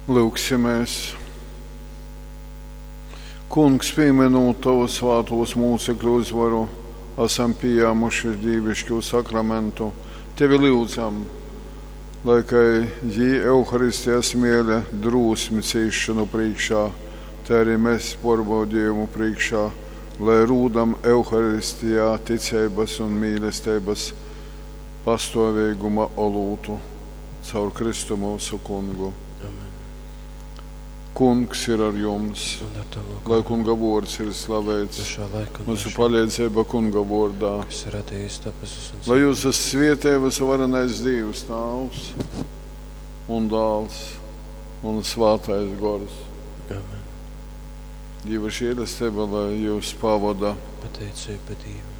Lūksimies. Kungs, pieminot Tavu svētos mūcekļu uzvaru, esam pieņēmuši dievišķo sakramentu. Tevi lūdzam, lai kā jī Euharistijas mīļa drūsmi ciešanu priekšā, tā arī mēs porbaudījumu priekšā, lai rūdam Euharistijā ticības un mīlestības pastāvīguma olūtu caur Kristu mūsu Kungu. Amen. Kungs ir ar jums, lai Kunga vārds ir slavēts, mūsu palīdzība Kunga vārdā, lai jūs esat svētītas varenais Dievs, Tēvs un Dēls un Svētais Gars. Amen. Dieva žēlastība, lai jūs pavada pateicība Dievam.